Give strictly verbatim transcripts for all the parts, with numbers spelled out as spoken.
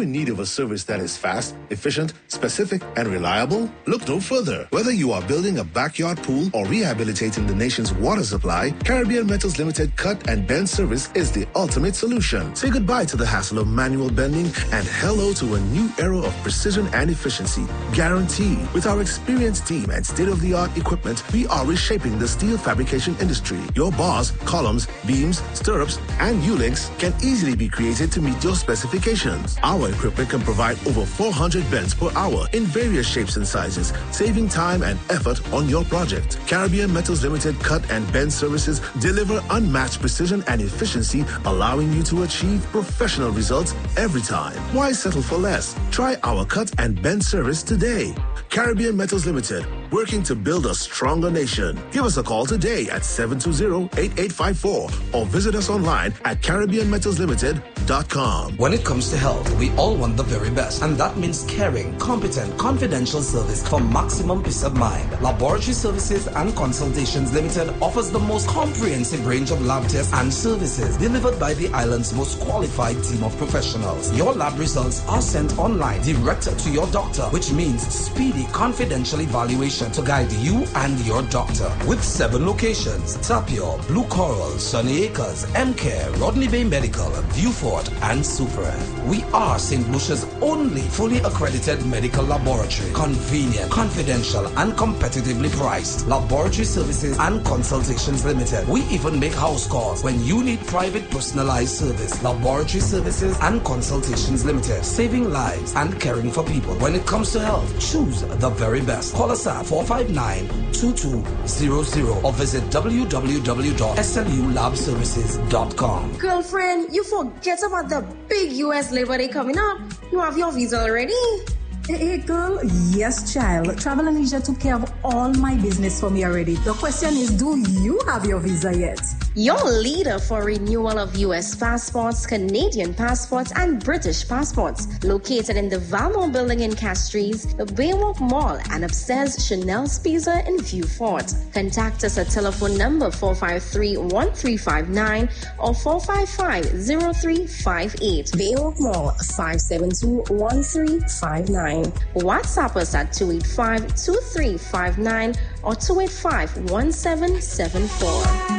in need of a service that is fast, efficient, specific, and reliable? Look no further. Whether you are building a backyard pool or rehabilitating the nation's water supply, Caribbean Metals Limited Cut and Bend service is the ultimate solution. Say goodbye to the hassle of manual bending and hello to a new era of precision and efficiency. Guaranteed. With our experienced team and state-of-the-art equipment, we are reshaping the steel fabrication industry. Your bars, columns, beams, stirrups, and U-links can easily be created to meet your specifications. Our equipment can provide over four hundred bends per hour in various shapes and sizes, saving time and effort on your project. Caribbean Metals Limited Cut and Bend services deliver unmatched precision and efficiency, allowing you to achieve professional results every time. Why settle for less? Try our cut and bend service today. Caribbean Metals Limited, working to build a stronger nation. Give us a call today at seven two zero, eight eight five four or visit us online at caribbean metals limited dot com. When it comes to health, we all want the very best, and that means caring, competent, confidential service for maximum peace of mind. Laboratory Services and Consultations Limited offers the most comprehensive range of lab tests and services delivered by the island's most qualified team of professionals. Your lab results are sent online direct to your doctor, which means speedy, confidential evaluation to guide you and your doctor. With seven locations: Tapio, Blue Coral, Sunny Acres, M-Care, Rodney Bay Medical, Viewfort, and Super F. We are Saint Lucia's only fully accredited medical laboratory. Convenient, confidential, and competitively priced. Laboratory Services and Consultations Limited. We even make house calls when you need private personalized service. Laboratory Services and Consultations Limited. Saving lives and caring for people. When it comes to health, choose the very best. Call us at four five nine, two two zero zero or visit w w w dot s l u lab services dot com. Girlfriend, you forget about the big U S Labor Day coming up. You have your visa already? Hey, hey, girl. Yes, child. Travel and Leisure took care of all my business for me already. The question is, do you have your visa yet? Your leader for renewal of U S passports, Canadian passports, and British passports. Located in the Valmont building in Castries, the Baywalk Mall, and upstairs Chanel's Pizza in Viewfort. Contact us at telephone number four five three, one three five nine or four five five, zero three five eight. Baywalk Mall, five seven two, one three five nine. WhatsApp us at two eight five, two three five nine or two eight five, one seven seven four.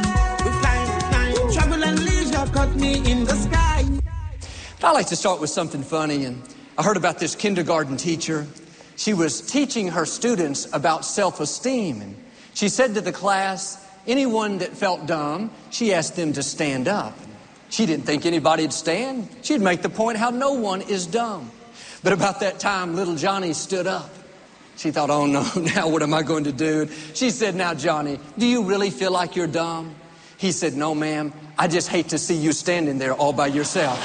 Travel and leisure got me in the sky. I like to start with something funny, and I heard about this kindergarten teacher. She was teaching her students about self-esteem, and she said to the class, anyone that felt dumb, she asked them to stand up. She didn't think anybody'd stand. She'd make the point how no one is dumb. But about that time, little Johnny stood up. She thought, oh no, now what am I going to do? She said, now Johnny, do you really feel like you're dumb? He said, no ma'am, I just hate to see you standing there all by yourself.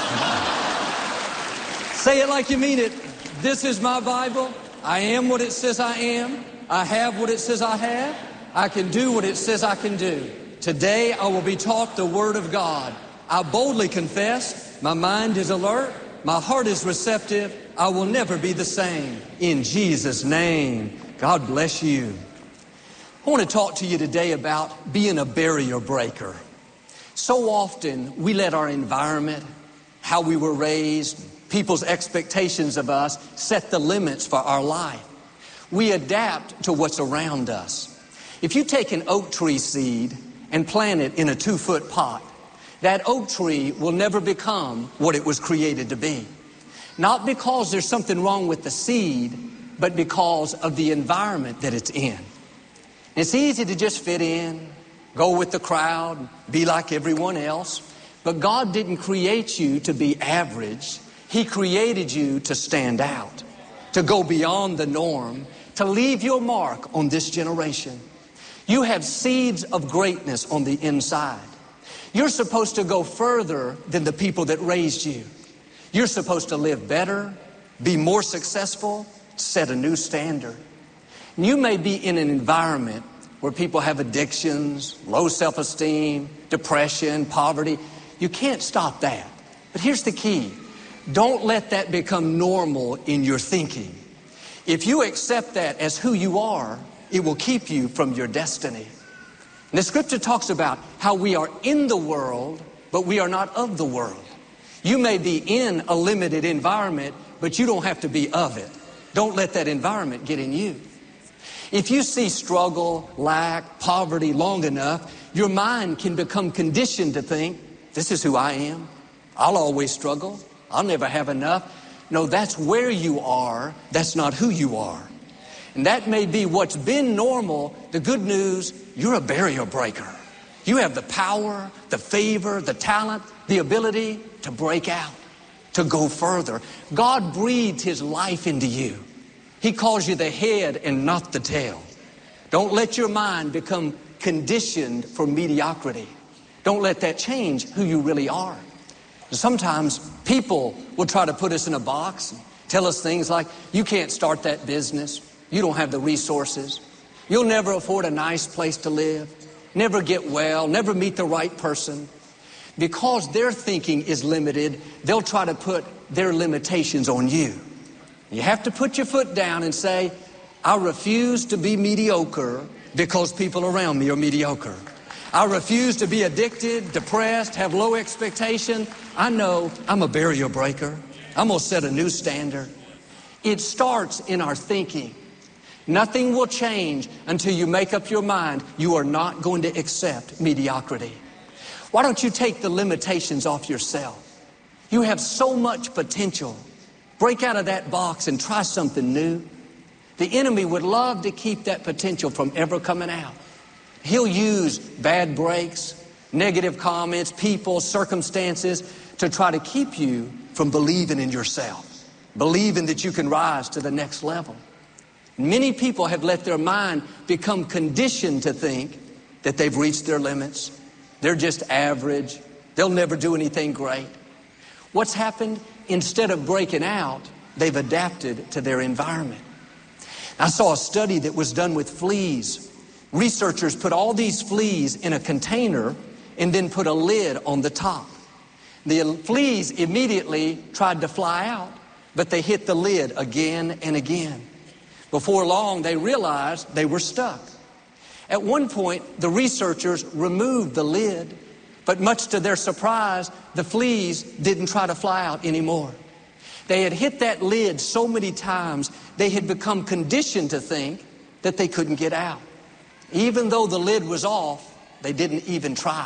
Say it like you mean it. This is my Bible. I am what it says I am. I have what it says I have. I can do what it says I can do. Today I will be taught the Word of God. I boldly confess, my mind is alert, my heart is receptive. I will never be the same. In Jesus' name, God bless you. I want to talk to you today about being a barrier breaker. So often we let our environment, how we were raised, people's expectations of us set the limits for our life. We adapt to what's around us. If you take an oak tree seed and plant it in a two-foot pot, that oak tree will never become what it was created to be. Not because there's something wrong with the seed, but because of the environment that it's in. It's easy to just fit in, go with the crowd, be like everyone else. But God didn't create you to be average. He created you to stand out, to go beyond the norm, to leave your mark on this generation. You have seeds of greatness on the inside. You're supposed to go further than the people that raised you. You're supposed to live better, be more successful, set a new standard. And you may be in an environment where people have addictions, low self-esteem, depression, poverty. You can't stop that. But here's the key. Don't let that become normal in your thinking. If you accept that as who you are, it will keep you from your destiny. And the scripture talks about how we are in the world, but we are not of the world. You may be in a limited environment, but you don't have to be of it. Don't let that environment get in you. If you see struggle, lack, poverty long enough, your mind can become conditioned to think, this is who I am. I'll always struggle. I'll never have enough. No, that's where you are. That's not who you are. And that may be what's been normal. The good news, you're a barrier breaker. You have the power, the favor, the talent, the ability to break out, to go further. God breathed his life into you. He calls you the head and not the tail. Don't let your mind become conditioned for mediocrity. Don't let that change who you really are. Sometimes people will try to put us in a box and tell us things like, you can't start that business. You don't have the resources. You'll never afford a nice place to live. Never get well, never meet the right person. Because their thinking is limited, they'll try to put their limitations on you. You have to put your foot down and say, I refuse to be mediocre because people around me are mediocre. I refuse to be addicted, depressed, have low expectation. I know I'm a barrier breaker. I'm going to set a new standard. It starts in our thinking. Nothing will change until you make up your mind you are not going to accept mediocrity. Why don't you take the limitations off yourself? You have so much potential. Break out of that box and try something new. The enemy would love to keep that potential from ever coming out. He'll use bad breaks, negative comments, people, circumstances to try to keep you from believing in yourself, believing that you can rise to the next level. Many people have let their mind become conditioned to think that they've reached their limits. They're just average. They'll never do anything great. What's happened? Instead of breaking out, they've adapted to their environment. I saw a study that was done with fleas. Researchers put all these fleas in a container and then put a lid on the top. The fleas immediately tried to fly out, but they hit the lid again and again. Before long, they realized they were stuck. At one point, the researchers removed the lid, but much to their surprise, the fleas didn't try to fly out anymore. They had hit that lid so many times, they had become conditioned to think that they couldn't get out. Even though the lid was off, they didn't even try.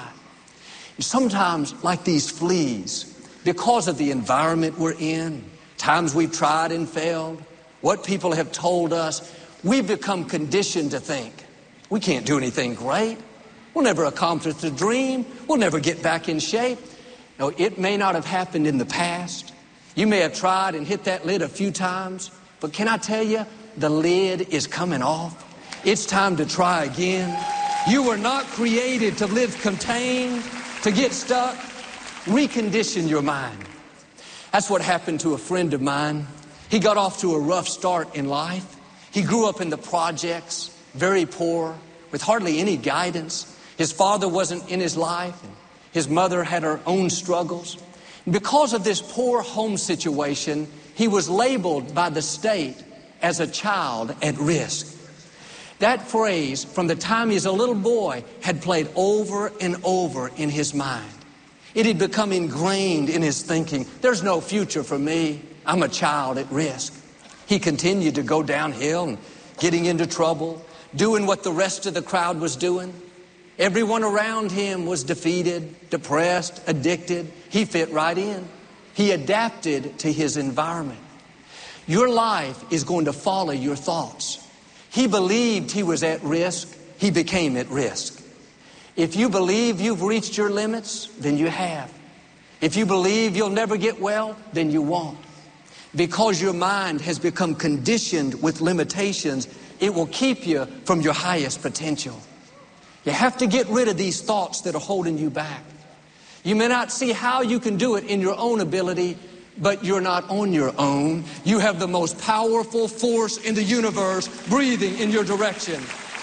Sometimes, like these fleas, because of the environment we're in, times we've tried and failed, what people have told us, we've become conditioned to think, we can't do anything great. We'll never accomplish the dream. We'll never get back in shape. No, it may not have happened in the past. You may have tried and hit that lid a few times, but can I tell you, the lid is coming off. It's time to try again. You were not created to live contained, to get stuck. Recondition your mind. That's what happened to a friend of mine. He got off to a rough start in life. He grew up in the projects, very poor, with hardly any guidance. His father wasn't in his life, and his mother had her own struggles. And because of this poor home situation, he was labeled by the state as a child at risk. That phrase, from the time he was a little boy, had played over and over in his mind. It had become ingrained in his thinking. There's no future for me. I'm a child at risk. He continued to go downhill and getting into trouble, doing what the rest of the crowd was doing. Everyone around him was defeated, depressed, addicted. He fit right in. He adapted to his environment. Your life is going to follow your thoughts. He believed he was at risk. He became at risk. If you believe you've reached your limits, then you have. If you believe you'll never get well, then you won't. Because your mind has become conditioned with limitations, it will keep you from your highest potential. You have to get rid of these thoughts that are holding you back. You may not see how you can do it in your own ability, but you're not on your own. You have the most powerful force in the universe breathing in your direction.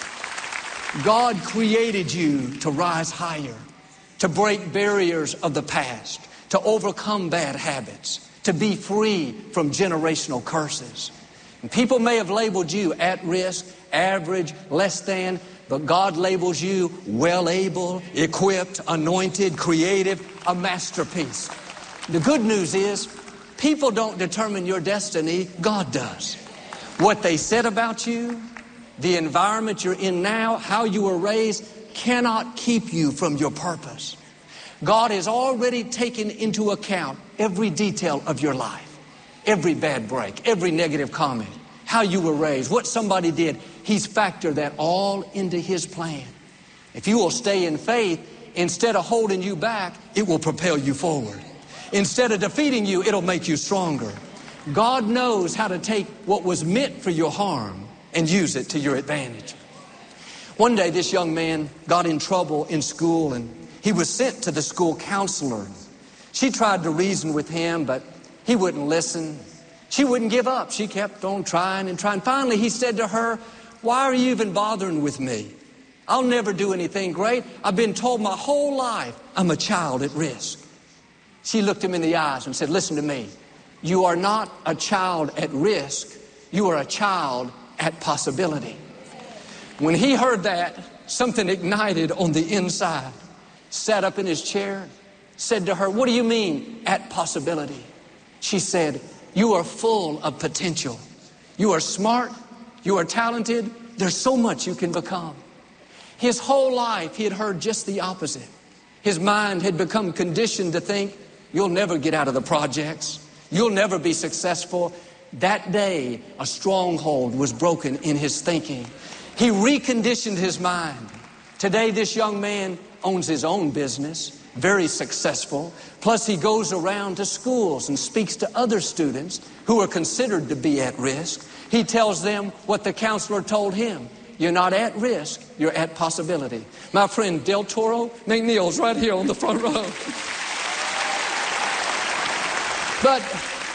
God created you to rise higher, to break barriers of the past, to overcome bad habits, to be free from generational curses. And people may have labeled you at risk, average, less than, but God labels you well able, equipped, anointed, creative, a masterpiece. The good news is, People don't determine your destiny, God does. What they said about you, the environment you're in now, how you were raised, cannot keep you from your purpose. God has already taken into account every detail of your life, every bad break, every negative comment, how you were raised, what somebody did. He's factored that all into His plan. If you will stay in faith, instead of holding you back, it will propel you forward. Instead of defeating you, it'll make you stronger. God knows how to take what was meant for your harm and use it to your advantage. One day, this young man got in trouble in school, and he was sent to the school counselor. She tried to reason with him, but he wouldn't listen. She wouldn't give up. She kept on trying and trying. Finally, he said to her, "Why are you even bothering with me? I'll never do anything great. I've been told my whole life I'm a child at risk." She looked him in the eyes and said, "Listen to me. You are not a child at risk. You are a child at possibility." When he heard that, something ignited on the inside. Sat up in his chair, said to her, "What do you mean at possibility?" She said, "You are full of potential. You are smart. You are talented. There's so much you can become." His whole life, he had heard just the opposite. His mind had become conditioned to think, "You'll never get out of the projects. You'll never be successful." That day, a stronghold was broken in his thinking. He reconditioned his mind. Today, this young man owns his own business, very successful. Plus, he goes around to schools and speaks to other students who are considered to be at risk. He tells them what the counselor told him. You're not at risk, you're at possibility. My friend Del Toro McNeil's right here on the front row. But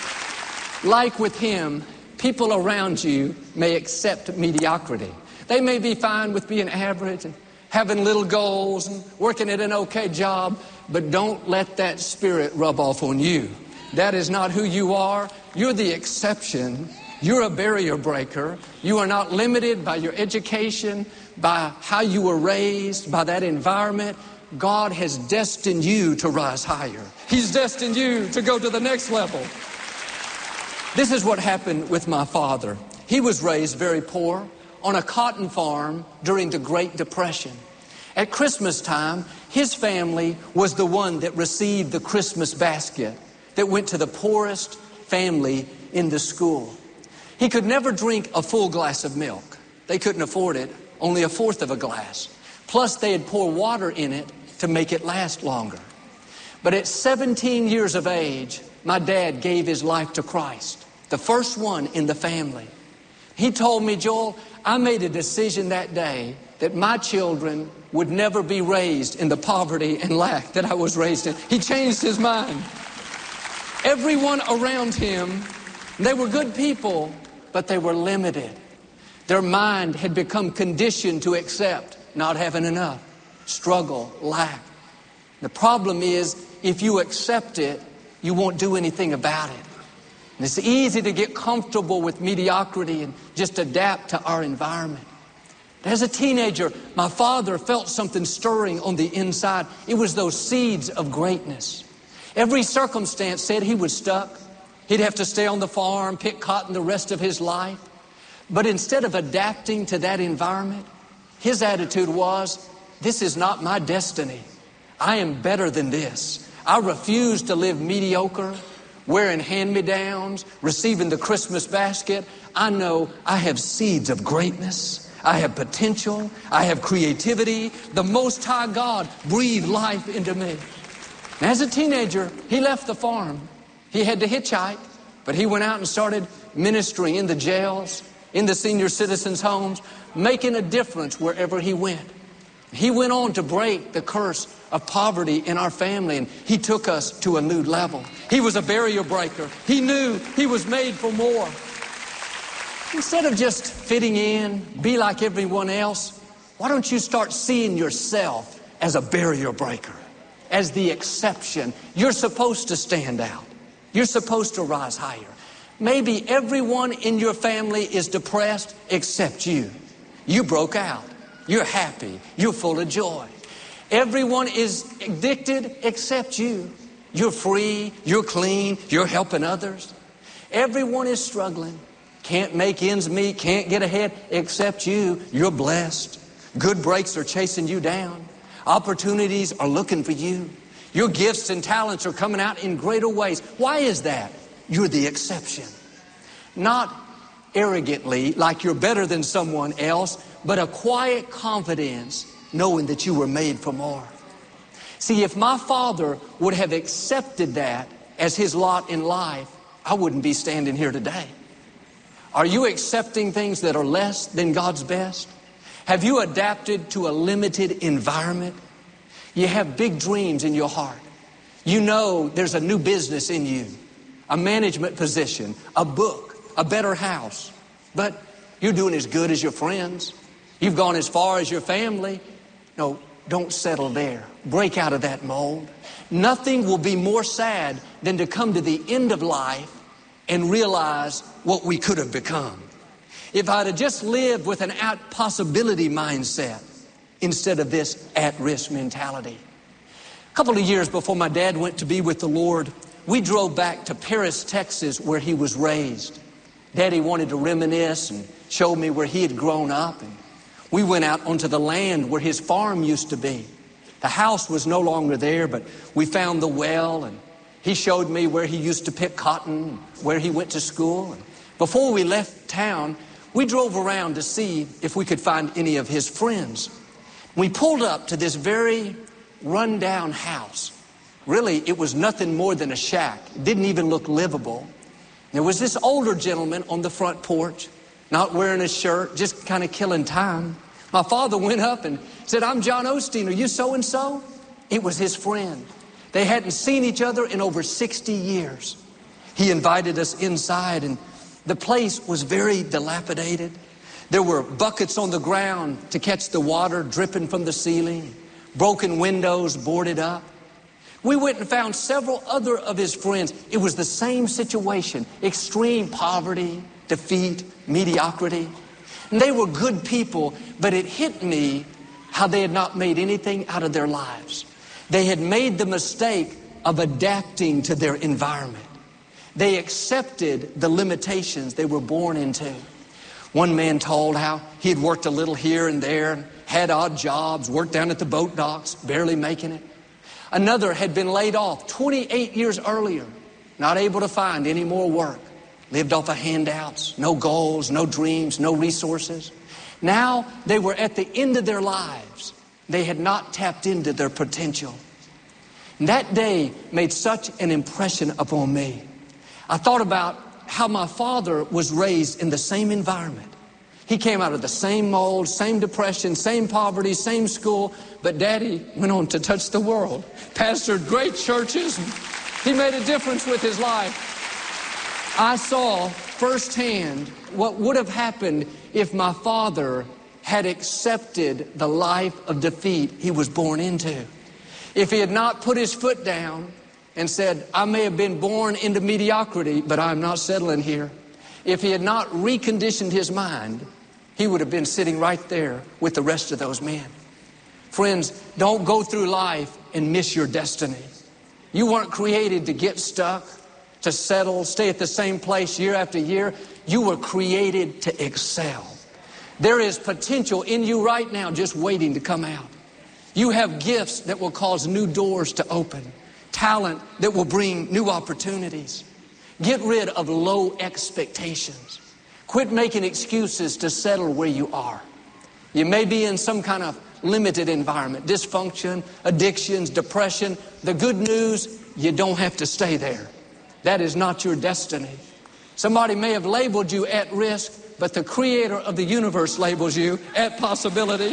like with him, people around you may accept mediocrity. They may be fine with being average and having little goals and working at an okay job, but don't let that spirit rub off on you. That is not who you are. You're the exception. You're a barrier breaker. You are not limited by your education, by how you were raised, by that environment. God has destined you to rise higher. He's destined you to go to the next level. This is what happened with my father. He was raised very poor on a cotton farm during the Great Depression. At Christmas time, his family was the one that received the Christmas basket that went to the poorest family in the school. He could never drink a full glass of milk. They couldn't afford it, only a fourth of a glass. Plus, they'd pour water in it to make it last longer. But at seventeen years of age, my dad gave his life to Christ, the first one in the family. He told me, "Joel, I made a decision that day that my children would never be raised in the poverty and lack that I was raised in." He changed his mind. Everyone around him, they were good people, but they were limited. Their mind had become conditioned to accept not having enough, struggle, lack. The problem is, if you accept it, you won't do anything about it. And it's easy to get comfortable with mediocrity and just adapt to our environment. As a teenager, my father felt something stirring on the inside. It was those seeds of greatness. Every circumstance said he was stuck. He'd have to stay on the farm, pick cotton the rest of his life. But instead of adapting to that environment, his attitude was, "This is not my destiny. I am better than this. I refuse to live mediocre, wearing hand-me-downs, receiving the Christmas basket. I know I have seeds of greatness. I have potential. I have creativity. The Most High God breathed life into me." And as a teenager, he left the farm. He had to hitchhike, but he went out and started ministering in the jails, in the senior citizens' homes, making a difference wherever he went. He went on to break the curse of poverty in our family, and he took us to a new level. He was a barrier breaker. He knew he was made for more. Instead of just fitting in, be like everyone else, why don't you start seeing yourself as a barrier breaker, as the exception? You're supposed to stand out. You're supposed to rise higher. Maybe everyone in your family is depressed except you. You broke out. You're happy. You're full of joy. Everyone is addicted except you. You're free, you're clean, you're helping others. Everyone is struggling. Can't make ends meet, can't get ahead except you. You're blessed. Good breaks are chasing you down. Opportunities are looking for you. Your gifts and talents are coming out in greater ways. Why is that? You're the exception. Not arrogantly, like you're better than someone else, but a quiet confidence, knowing that you were made for more. See, if my father would have accepted that as his lot in life, I wouldn't be standing here today. Are you accepting things that are less than God's best? Have you adapted to a limited environment? You have big dreams in your heart. You know there's a new business in you, a management position, a book, a better house. But you're doing as good as your friends. You've gone as far as your family. No, don't settle there. Break out of that mold. Nothing will be more sad than to come to the end of life and realize what we could have become. If I'd have just lived with an out possibility mindset instead of this at-risk mentality. A couple of years before my dad went to be with the Lord, we drove back to Paris, Texas, where he was raised. Daddy wanted to reminisce and show me where he had grown up. And we went out onto the land where his farm used to be. The house was no longer there, but we found the well, and he showed me where he used to pick cotton, where he went to school. And before we left town, we drove around to see if we could find any of his friends. We pulled up to this very run-down house. Really, it was nothing more than a shack. It didn't even look livable. There was this older gentleman on the front porch, not wearing a shirt, just kind of killing time. My father went up and said, "I'm John Osteen. Are you so-and-so?" It was his friend. They hadn't seen each other in over sixty years. He invited us inside, and the place was very dilapidated. There were buckets on the ground to catch the water dripping from the ceiling, broken windows boarded up. We went and found several other of his friends. It was the same situation, extreme poverty, defeat, mediocrity. And they were good people, but it hit me how they had not made anything out of their lives. They had made the mistake of adapting to their environment. They accepted the limitations they were born into. One man told how he had worked a little here and there, had odd jobs, worked down at the boat docks, barely making it. Another had been laid off twenty-eight years earlier, not able to find any more work. Lived off of handouts, no goals, no dreams, no resources. Now they were at the end of their lives. They had not tapped into their potential. And that day made such an impression upon me. I thought about how my father was raised in the same environment. He came out of the same mold, same depression, same poverty, same school, but Daddy went on to touch the world, pastored great churches. He made a difference with his life. I saw firsthand what would have happened if my father had accepted the life of defeat he was born into. If he had not put his foot down and said, "I may have been born into mediocrity, but I'm not settling here." If he had not reconditioned his mind, he would have been sitting right there with the rest of those men. Friends, don't go through life and miss your destiny. You weren't created to get stuck, to settle, stay at the same place year after year. You were created to excel. There is potential in you right now just waiting to come out. You have gifts that will cause new doors to open, talent that will bring new opportunities. Get rid of low expectations. Quit making excuses to settle where you are. You may be in some kind of limited environment, dysfunction, addictions, depression. The good news, you don't have to stay there. That is not your destiny. Somebody may have labeled you at risk, but the creator of the universe labels you at possibility.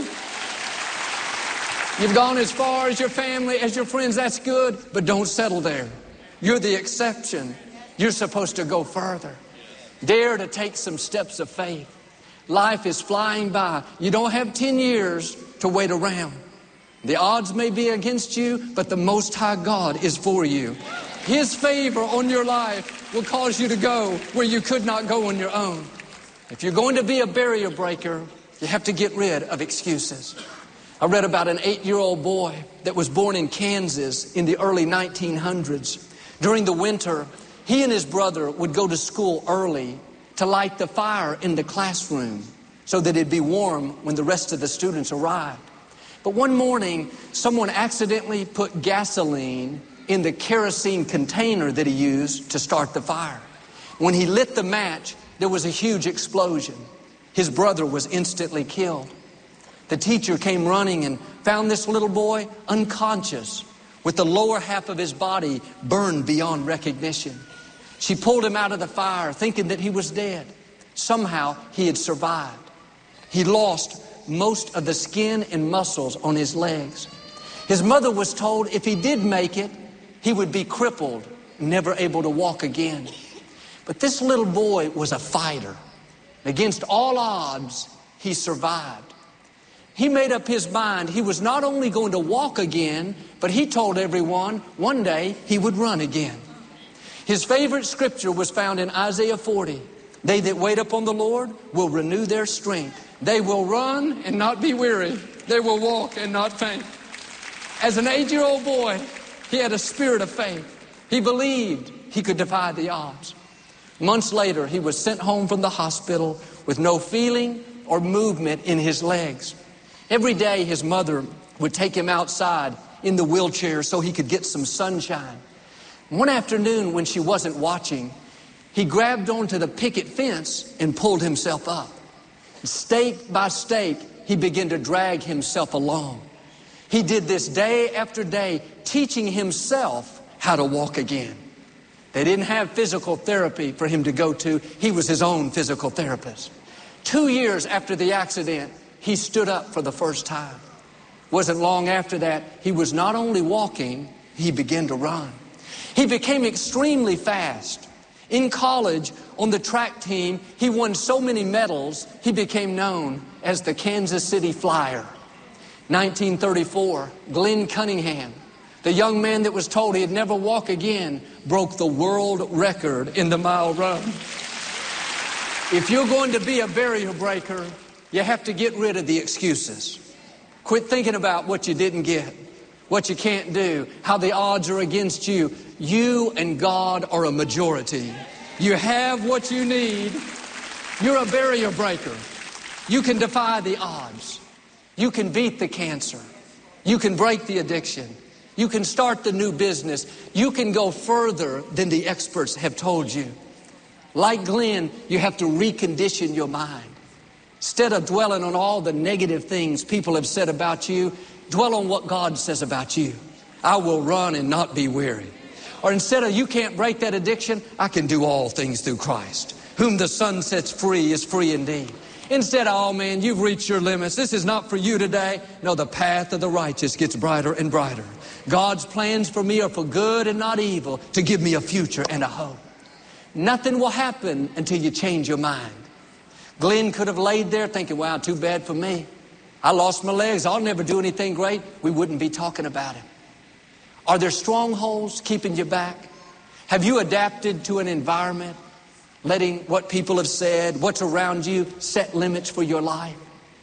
You've gone as far as your family, as your friends, that's good, but don't settle there. You're the exception. You're supposed to go further. Dare to take some steps of faith. Life is flying by. You don't have ten years to wait around. The odds may be against you, but the Most High God is for you. His favor on your life will cause you to go where you could not go on your own. If you're going to be a barrier breaker, you have to get rid of excuses. I read about an eight-year-old boy that was born in Kansas in the early nineteen hundreds. During the winter, he and his brother would go to school early to light the fire in the classroom so that it'd be warm when the rest of the students arrived. But one morning, someone accidentally put gasoline in the kerosene container that he used to start the fire. When he lit the match, there was a huge explosion. His brother was instantly killed. The teacher came running and found this little boy unconscious with the lower half of his body burned beyond recognition. She pulled him out of the fire thinking that he was dead. Somehow he had survived. He lost most of the skin and muscles on his legs. His mother was told if he did make it, he would be crippled, never able to walk again. But this little boy was a fighter. Against all odds, he survived. He made up his mind he was not only going to walk again, but he told everyone one day he would run again. His favorite scripture was found in Isaiah forty. They that wait upon the Lord will renew their strength. They will run and not be weary. They will walk and not faint. As an eight-year-old boy, he had a spirit of faith. He believed he could defy the odds. Months later, he was sent home from the hospital with no feeling or movement in his legs. Every day, his mother would take him outside in the wheelchair so he could get some sunshine. One afternoon, when she wasn't watching, he grabbed onto the picket fence and pulled himself up. Stake by stake, he began to drag himself along. He did this day after day, teaching himself how to walk again. They didn't have physical therapy for him to go to. He was his own physical therapist. Two years after the accident, he stood up for the first time. Wasn't long after that, he was not only walking, he began to run. He became extremely fast. In college, on the track team, he won so many medals, he became known as the Kansas City Flyer. nineteen thirty-four, Glenn Cunningham, the young man that was told he'd never walk again, broke the world record in the mile run. If you're going to be a barrier breaker, you have to get rid of the excuses. Quit thinking about what you didn't get, what you can't do, how the odds are against you. You and God are a majority. You have what you need. You're a barrier breaker. You can defy the odds. You can beat the cancer. You can break the addiction. You can start the new business. You can go further than the experts have told you. Like Glenn, you have to recondition your mind. Instead of dwelling on all the negative things people have said about you, dwell on what God says about you. I will run and not be weary. Or instead of you can't break that addiction, I can do all things through Christ. Whom the Son sets free is free indeed. Instead of, oh man, you've reached your limits. This is not for you today. No, the path of the righteous gets brighter and brighter. God's plans for me are for good and not evil, to give me a future and a hope. Nothing will happen until you change your mind. Glenn could have laid there thinking, wow, too bad for me. I lost my legs. I'll never do anything great. We wouldn't be talking about it. Are there strongholds keeping you back? Have you adapted to an environment, letting what people have said, what's around you, set limits for your life?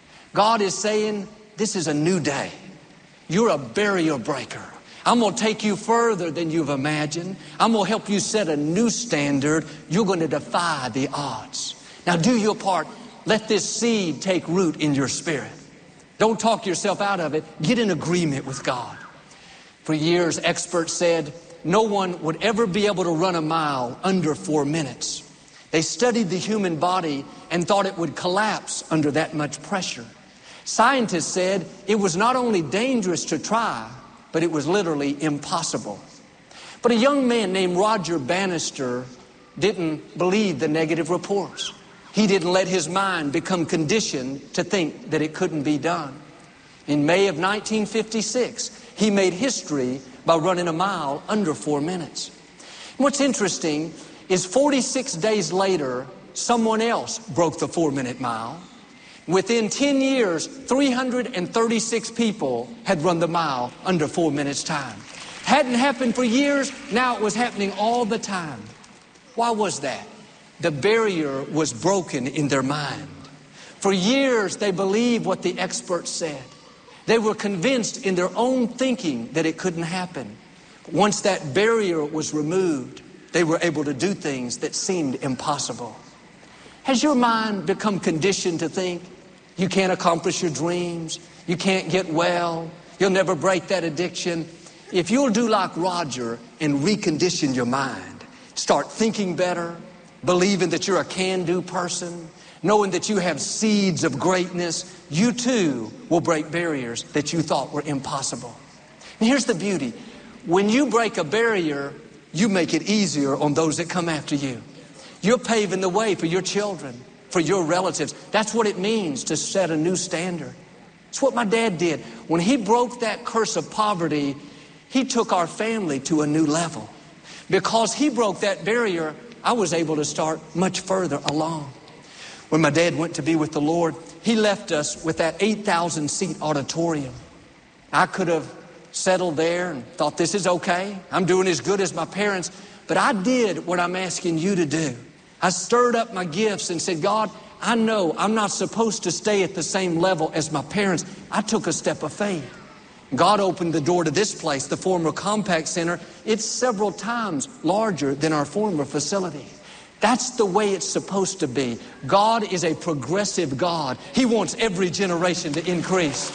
God is saying, this is a new day. You're a barrier breaker. I'm going to take you further than you've imagined. I'm going to help you set a new standard. You're going to defy the odds. Now do your part. Let this seed take root in your spirit. Don't talk yourself out of it. Get in agreement with God. For years, experts said no one would ever be able to run a mile under four minutes. They studied the human body and thought it would collapse under that much pressure. Scientists said it was not only dangerous to try, but it was literally impossible. But a young man named Roger Bannister didn't believe the negative reports. He didn't let his mind become conditioned to think that it couldn't be done. In May of nineteen fifty-six, he made history by running a mile under four minutes. And what's interesting is forty-six days later, someone else broke the four-minute mile. Within ten years, three hundred thirty-six people had run the mile under four minutes time. Hadn't happened for years, now it was happening all the time. Why was that? The barrier was broken in their mind. For years, they believed what the experts said. They were convinced in their own thinking that it couldn't happen. Once that barrier was removed, they were able to do things that seemed impossible. Has your mind become conditioned to think you can't accomplish your dreams, you can't get well, you'll never break that addiction? If you'll do like Roger and recondition your mind, start thinking better, believing that you're a can-do person, knowing that you have seeds of greatness, you too will break barriers that you thought were impossible. And here's the beauty. When you break a barrier, you make it easier on those that come after you. You're paving the way for your children, for your relatives. That's what it means to set a new standard. It's what my dad did. When he broke that curse of poverty, he took our family to a new level. Because he broke that barrier, I was able to start much further along. When my dad went to be with the Lord, he left us with that eight thousand seat auditorium. I could have settled there and thought, this is okay. I'm doing as good as my parents. But I did what I'm asking you to do. I stirred up my gifts and said, God, I know I'm not supposed to stay at the same level as my parents. I took a step of faith. God opened the door to this place, the former Compaq Center. It's several times larger than our former facility. That's the way it's supposed to be. God is a progressive God. He wants every generation to increase.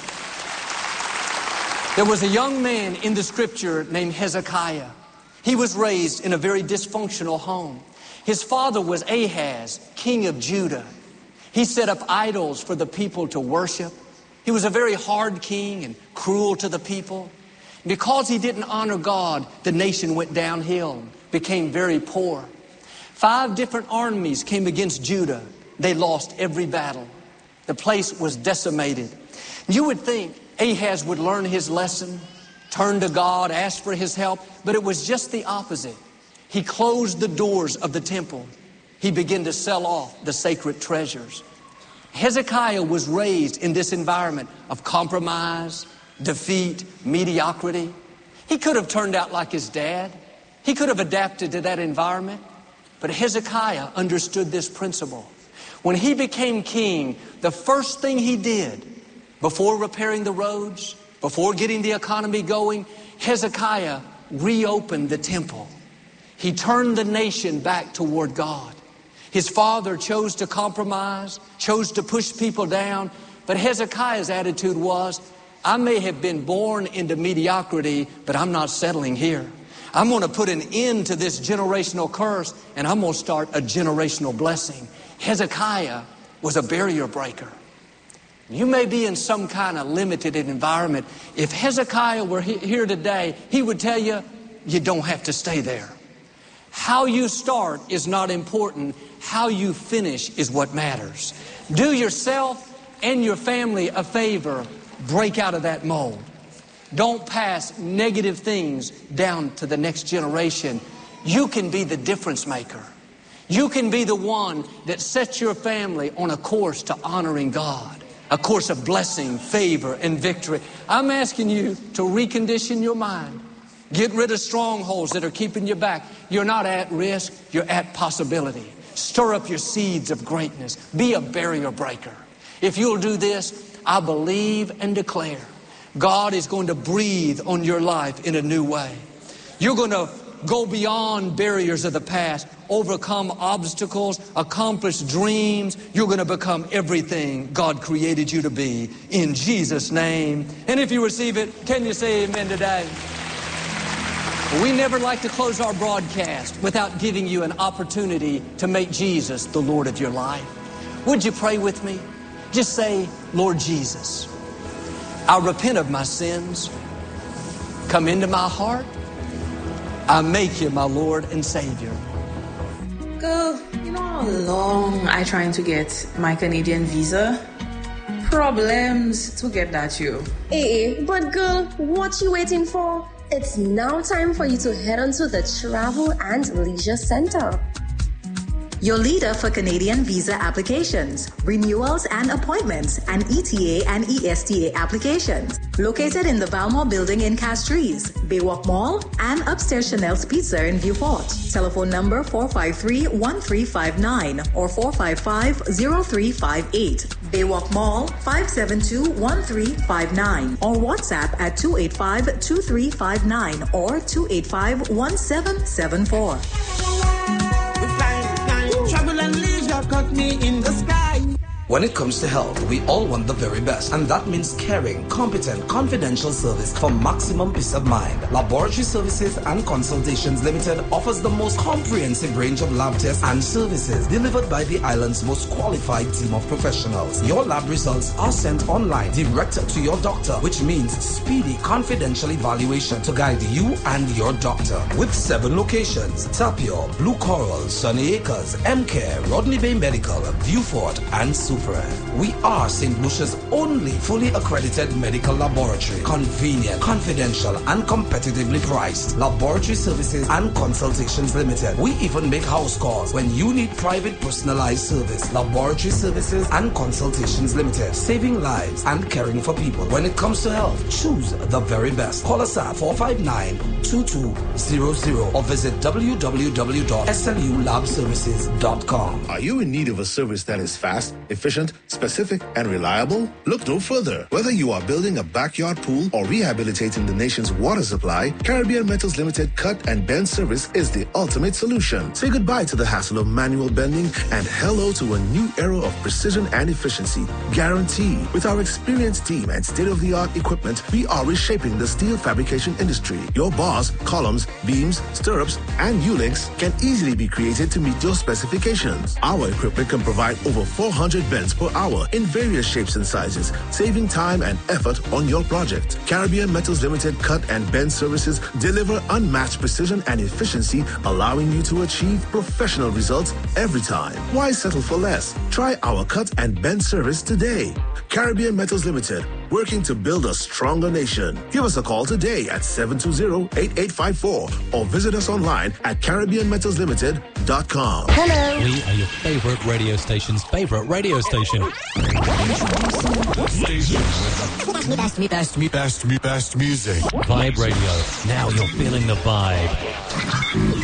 There was a young man in the scripture named Hezekiah. He was raised in a very dysfunctional home. His father was Ahaz, king of Judah. He set up idols for the people to worship. He was a very hard king and cruel to the people. Because he didn't honor God, the nation went downhill, became very poor. Five different armies came against Judah. They lost every battle. The place was decimated. You would think Ahaz would learn his lesson, turn to God, ask for his help, but it was just the opposite. He closed the doors of the temple. He began to sell off the sacred treasures. Hezekiah was raised in this environment of compromise, defeat, mediocrity. He could have turned out like his dad. He could have adapted to that environment. But Hezekiah understood this principle. When he became king, the first thing he did, before repairing the roads, before getting the economy going, Hezekiah reopened the temple. He turned the nation back toward God. His father chose to compromise, chose to push people down, but Hezekiah's attitude was, I may have been born into mediocrity, but I'm not settling here. I'm going to put an end to this generational curse, and I'm going to start a generational blessing. Hezekiah was a barrier breaker. You may be in some kind of limited environment. If Hezekiah were here today, he would tell you, you don't have to stay there. How you start is not important. How you finish is what matters. Do yourself and your family a favor. Break out of that mold. Don't pass negative things down to the next generation. You can be the difference maker. You can be the one that sets your family on a course to honoring God, a course of blessing, favor, and victory. I'm asking you to recondition your mind. Get rid of strongholds that are keeping you back. You're not at risk, you're at possibility. Stir up your seeds of greatness. Be a barrier breaker. If you'll do this, I believe and declare God is going to breathe on your life in a new way. You're going to go beyond barriers of the past, overcome obstacles, accomplish dreams. You're going to become everything God created you to be in Jesus' name. And if you receive it, can you say amen today? We never like to close our broadcast without giving you an opportunity to make Jesus the Lord of your life. Would you pray with me? Just say, Lord Jesus, I repent of my sins. Come into my heart. I make you my Lord and Savior. Girl, you know how long I trying to get my Canadian visa? Problems to get that you. Hey, but girl, what you waiting for? It's now time for you to head on to the Travel and Leisure Center. Your leader for Canadian visa applications, renewals and appointments, and E T A and E S T A applications. Located in the Valmore Building in Castries, Baywalk Mall, and upstairs Chanel's Pizza in Viewport. Telephone number four five three, one three five nine or four five five, zero three five eight. Baywalk Mall, five seven two, one three five nine or WhatsApp at two eight five, two three five nine or two eight five, one seven seven four. Travel and leisure cut me in the sky. When it comes to health, we all want the very best, and that means caring, competent, confidential service for maximum peace of mind. Laboratory Services and Consultations Limited offers the most comprehensive range of lab tests and services delivered by the island's most qualified team of professionals. Your lab results are sent online direct to your doctor, which means speedy, confidential evaluation to guide you and your doctor. With seven locations: Tapio, Blue Coral, Sunny Acres, M-Care, Rodney Bay Medical, Viewfort, and Super. We are Saint Lucia's only fully accredited medical laboratory. Convenient, confidential, and competitively priced. Laboratory Services and Consultations Limited. We even make house calls when you need private personalized service. Laboratory Services and Consultations Limited. Saving lives and caring for people. When it comes to health, choose the very best. Call us at four five nine, two two zero zero or visit w w w dot s l u lab services dot com. Are you in need of a service that is fast, efficient, specific, and reliable? Look no further. Whether you are building a backyard pool or rehabilitating the nation's water supply, Caribbean Metals Limited Cut and Bend Service is the ultimate solution. Say goodbye to the hassle of manual bending and hello to a new era of precision and efficiency. Guaranteed. With our experienced team and state-of-the-art equipment, we are reshaping the steel fabrication industry. Your bars, columns, beams, stirrups, and U-links can easily be created to meet your specifications. Our equipment can provide over four hundred bends per hour in various shapes and sizes, saving time and effort on your project. Caribbean Metals Limited Cut and Bend Services deliver unmatched precision and efficiency, allowing you to achieve professional results every time. Why settle for less? Try our cut and bend service today. Caribbean Metals Limited, working to build a stronger nation. Give us a call today at seven two zero, eight eight five four or visit us online at caribbean metals limited dot com. Hello. We are your favorite radio station's favorite radio station. Best, me, best, me, best, me, best music. Vibe Radio. Now you're feeling the vibe.